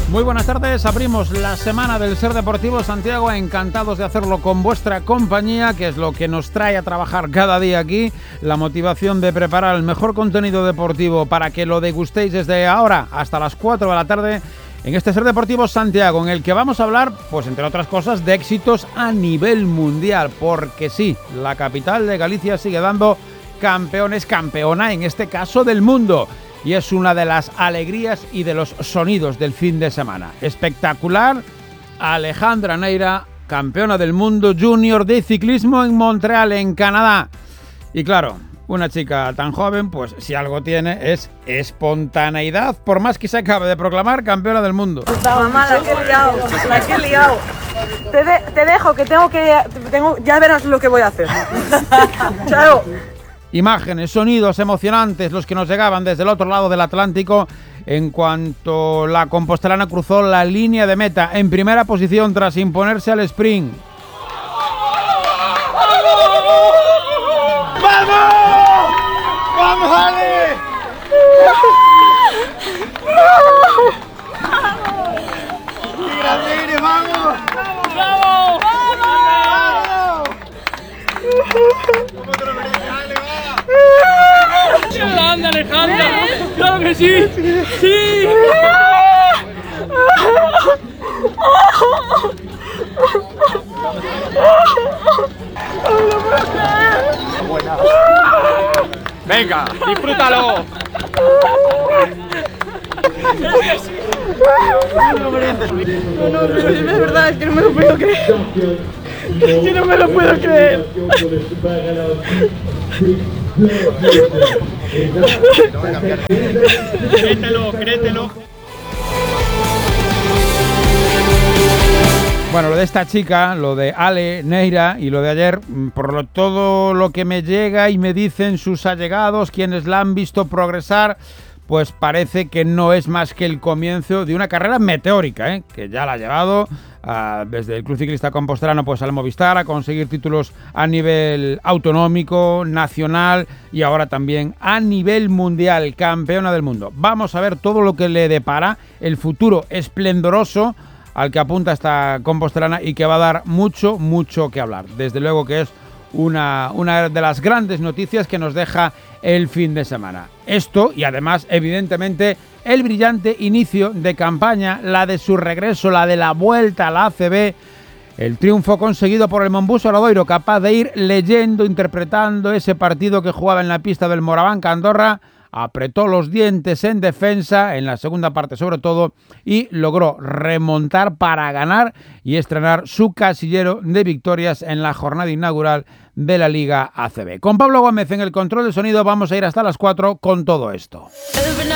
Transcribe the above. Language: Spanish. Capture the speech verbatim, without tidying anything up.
Muy buenas tardes, abrimos la semana del Ser Deportivo Santiago, encantados de hacerlo con vuestra compañía, que es lo que nos trae a trabajar cada día aquí, la motivación de preparar el mejor contenido deportivo para que lo degustéis desde ahora hasta las cuatro de la tarde en este Ser Deportivo Santiago, en el que vamos a hablar, pues entre otras cosas, de éxitos a nivel mundial, porque sí, la capital de Galicia sigue dando campeones, campeona en este caso del mundo. Y es una de las alegrías y de los sonidos del fin de semana. Espectacular, Alejandra Neira, campeona del mundo junior de ciclismo en Montreal, en Canadá. Y claro, una chica tan joven, pues si algo tiene es espontaneidad, por más que se acabe de proclamar campeona del mundo. Mamá, la que he liado, la que he liado. Te, de, te dejo, que tengo que... Tengo, ya verás lo que voy a hacer. Chao. Imágenes, sonidos emocionantes los que nos llegaban desde el otro lado del Atlántico en cuanto la compostelana cruzó la línea de meta en primera posición tras imponerse al sprint. ¡Vamos! ¡Vamos, Ale! ¡Grande, vamos! ¡Vamos! ¡Vamos! ¿Cómo te lo mereces, Ale? ¡Va! ¡Anda, Alejandra! ¡Claro que sí! ¡Sí! ¡Venga, disfrútalo! No, no, pero es verdad, es que no me lo puedo creer. Es que no me lo puedo creer. Créetelo, créetelo. Bueno, lo de esta chica, lo de Ale Neira y lo de ayer, por lo, todo lo que me llega y me dicen sus allegados, quienes la han visto progresar, pues parece que no es más que el comienzo de una carrera meteórica, ¿eh? Que ya la ha llevado a, desde el Club Ciclista Compostelano pues al Movistar, a conseguir títulos a nivel autonómico, nacional y ahora también a nivel mundial, campeona del mundo. Vamos a ver todo lo que le depara el futuro esplendoroso al que apunta esta compostelana y que va a dar mucho, mucho que hablar. Desde luego que es una, una de las grandes noticias que nos deja el fin de semana. Esto y además, evidentemente, el brillante inicio de campaña, la de su regreso, la de la vuelta a la A C B, el triunfo conseguido por el Monbus Obradoiro, capaz de ir leyendo, interpretando ese partido que jugaba en la pista del Morabanca Andorra, apretó los dientes en defensa, en la segunda parte sobre todo, y logró remontar para ganar y estrenar su casillero de victorias en la jornada inaugural de la Liga A C B. Con Pablo Gómez en el control de sonido vamos a ir hasta las cuatro con todo esto.